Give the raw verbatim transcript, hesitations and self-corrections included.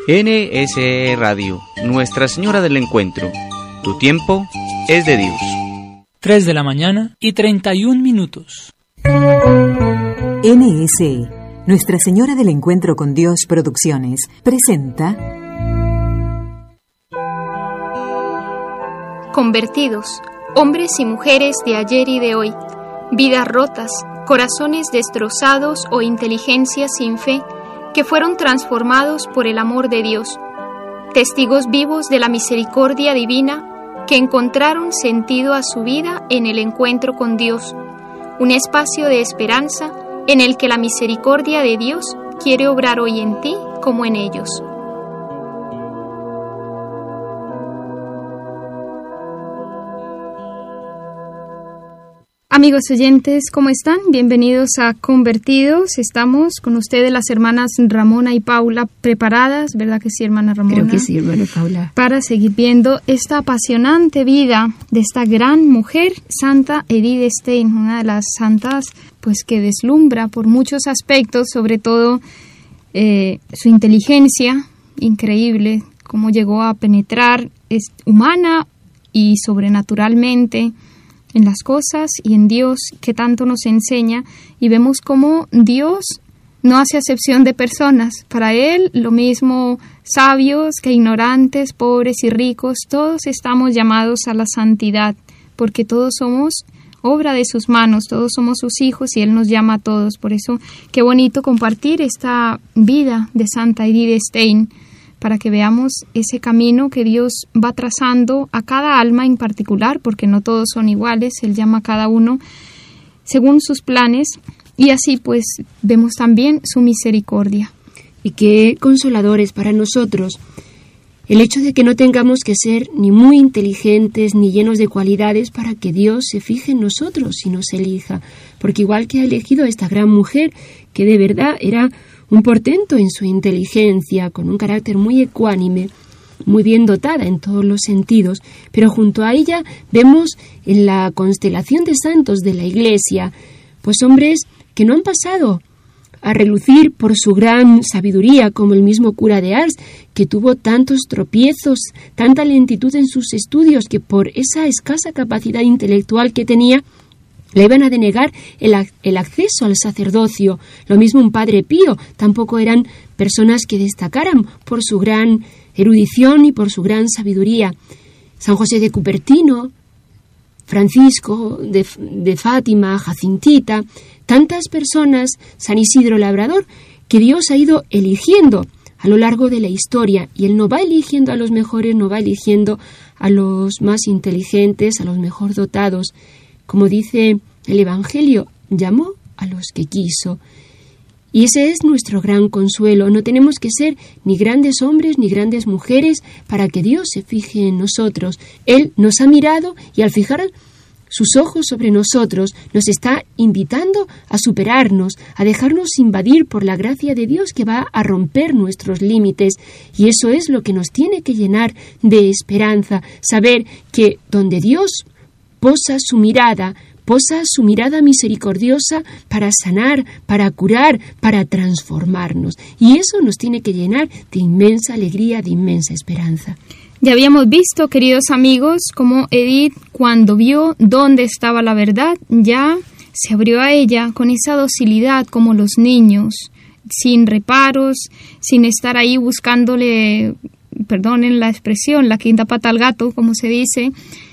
N S E Radio, Nuestra Señora del Encuentro. Tu tiempo es de Dios. tres de la mañana y treinta y un minutos. N S E, Nuestra Señora del Encuentro con Dios Producciones, presenta Convertidos, hombres y mujeres de ayer y de hoy, vidas rotas, corazones destrozados o inteligencia sin fe, que fueron transformados por el amor de Dios, testigos vivos de la misericordia divina que encontraron sentido a su vida en el encuentro con Dios, un espacio de esperanza en el que la misericordia de Dios quiere obrar hoy en ti como en ellos. Amigos oyentes, ¿cómo están? Bienvenidos a Convertidos. Estamos con ustedes, las hermanas Ramona y Paula, preparadas, ¿verdad que sí, hermana Ramona? Creo que sí, hermana Paula. Para seguir viendo esta apasionante vida de esta gran mujer, Santa Edith Stein, una de las santas pues que deslumbra por muchos aspectos, sobre todo eh, su inteligencia, increíble, cómo llegó a penetrar es, humana y sobrenaturalmente en las cosas y en Dios, que tanto nos enseña, y vemos cómo Dios no hace acepción de personas. Para Él, lo mismo sabios que ignorantes, pobres y ricos, todos estamos llamados a la santidad, porque todos somos obra de sus manos, todos somos sus hijos y Él nos llama a todos. Por eso, qué bonito compartir esta vida de Santa Edith Stein, para que veamos ese camino que Dios va trazando a cada alma en particular, porque no todos son iguales, Él llama a cada uno según sus planes, y así pues vemos también su misericordia. Y qué consoladores para nosotros el hecho de que no tengamos que ser ni muy inteligentes ni llenos de cualidades para que Dios se fije en nosotros y nos elija, porque igual que ha elegido a esta gran mujer, que de verdad era un portento en su inteligencia, con un carácter muy ecuánime, muy bien dotada en todos los sentidos, pero junto a ella vemos en la constelación de santos de la Iglesia, pues hombres que no han pasado a relucir por su gran sabiduría, como el mismo cura de Ars, que tuvo tantos tropiezos, tanta lentitud en sus estudios, que por esa escasa capacidad intelectual que tenía, le iban a denegar el, el acceso al sacerdocio. Lo mismo un padre Pío, tampoco eran personas que destacaran por su gran erudición y por su gran sabiduría. San José de Cupertino, Francisco de, de Fátima, Jacintita, tantas personas, San Isidro Labrador, que Dios ha ido eligiendo a lo largo de la historia, y Él no va eligiendo a los mejores, no va eligiendo a los más inteligentes, a los mejor dotados. Como dice el Evangelio, llamó a los que quiso. Y ese es nuestro gran consuelo. No tenemos que ser ni grandes hombres ni grandes mujeres para que Dios se fije en nosotros. Él nos ha mirado y al fijar sus ojos sobre nosotros nos está invitando a superarnos, a dejarnos invadir por la gracia de Dios que va a romper nuestros límites. Y eso es lo que nos tiene que llenar de esperanza, saber que donde Dios posa su mirada, posa su mirada misericordiosa para sanar, para curar, para transformarnos. Y eso nos tiene que llenar de inmensa alegría, de inmensa esperanza. Ya habíamos visto, queridos amigos, cómo Edith, cuando vio dónde estaba la verdad, ya se abrió a ella con esa docilidad como los niños, sin reparos, sin estar ahí buscándole, perdonen la expresión, la quinta pata al gato, como se dice,